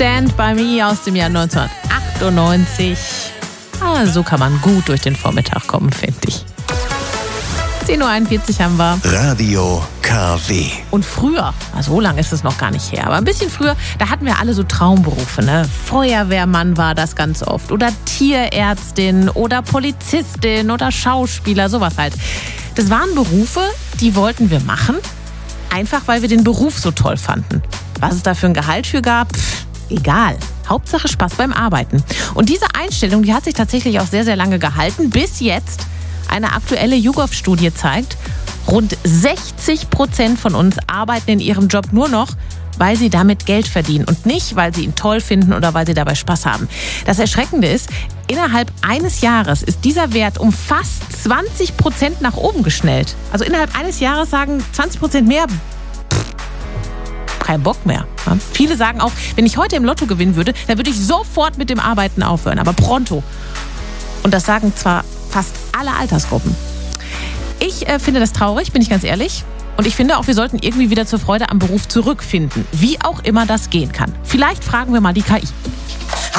Stand By Me aus dem Jahr 1998. So kann man gut durch den Vormittag kommen, finde ich. 10.41 Uhr haben wir. Radio KW. Und früher, so lange ist es noch gar nicht her, aber ein bisschen früher, da hatten wir alle so Traumberufe, ne? Feuerwehrmann war das ganz oft oder Tierärztin oder Polizistin oder Schauspieler, sowas halt. Das waren Berufe, die wollten wir machen, einfach weil wir den Beruf so toll fanden. Was es da für ein Gehalt für gab, egal. Hauptsache Spaß beim Arbeiten. Und diese Einstellung, die hat sich tatsächlich auch sehr, sehr lange gehalten, bis jetzt eine aktuelle YouGov-Studie zeigt, rund 60% von uns arbeiten in ihrem Job nur noch, weil sie damit Geld verdienen und nicht, weil sie ihn toll finden oder weil sie dabei Spaß haben. Das Erschreckende ist, innerhalb eines Jahres ist dieser Wert um fast 20% nach oben geschnellt. Also innerhalb eines Jahres sagen 20% mehr, kein Bock mehr. Ja? Viele sagen auch, wenn ich heute im Lotto gewinnen würde, dann würde ich sofort mit dem Arbeiten aufhören, aber pronto. Und das sagen zwar fast alle Altersgruppen. Ich finde das traurig, bin ich ganz ehrlich. Und ich finde auch, wir sollten irgendwie wieder zur Freude am Beruf zurückfinden. Wie auch immer das gehen kann. Vielleicht fragen wir mal die KI.